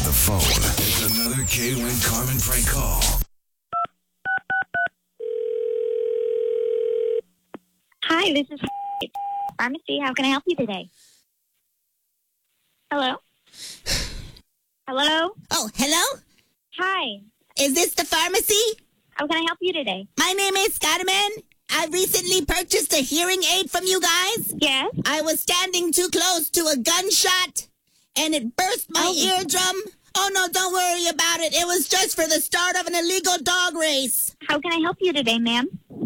the phone. It's another K-Win Carmen prank call. Hi, this is Pharmacy. How can I help you today? Hello? Hello? Oh, hello? Hi. Is this the pharmacy? How can I help you today? My name is Carmen. I recently purchased a hearing aid from you guys. Yes? I was standing too close to a gunshot, and it burst my eardrum. Oh, no, don't worry about it. It was just for the start of an illegal dog race. How can I help you today, ma'am?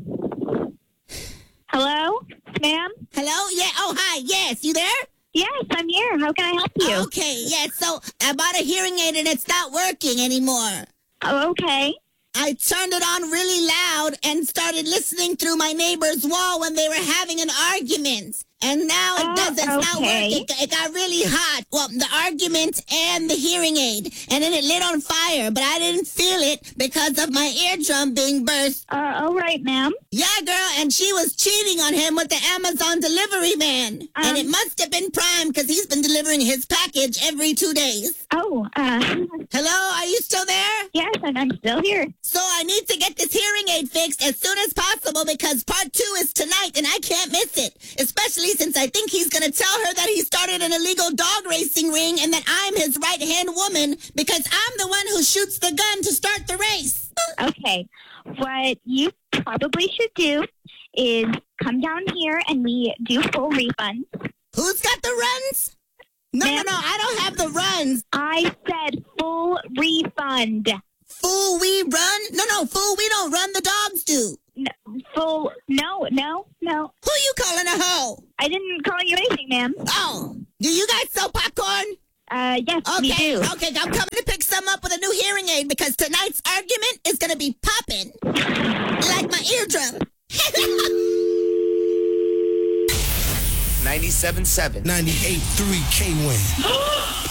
Hello? Ma'am? Hello? Yeah. Oh, hi. Yes. You there? Yes, I'm here. How can I help you? Okay. Yes. So I bought a hearing aid, and it's not working anymore. Oh, okay. I turned it on really loud and started listening through my neighbor's wall when they were having an argument. And now it doesn't. It's not working. It got really hot. Well, the argument and the hearing aid. And then it lit on fire, but I didn't feel it because of my eardrum being burst. All right, ma'am. Yeah, girl, and she was cheating on him with the Amazon delivery man. And it must have been Prime because he's been delivering his package every 2 days. Oh, Hello, are you still there? yes, and I'm still here. So I need to get this hearing aid fixed as soon as possible because part 2 is tonight and I can't miss it. Especially since I think he's going to tell her that he started an illegal dog racing ring and that I'm his right-hand woman because I'm the one who shoots the gun to start the race. Okay. What you probably should do is come down here and we do full refunds. Who's got the runs? No, I don't have the runs. I said full refund. Fool, we run? No, fool, we don't run. The dogs do. No. Who you calling a hoe? I didn't call you anything, ma'am. Oh, do you guys sell popcorn? Yes, we do. Okay, I'm coming to pick some up with a new hearing aid because tonight's argument is going to be popping. Like my eardrum. 97.7. 98.3 K-Win.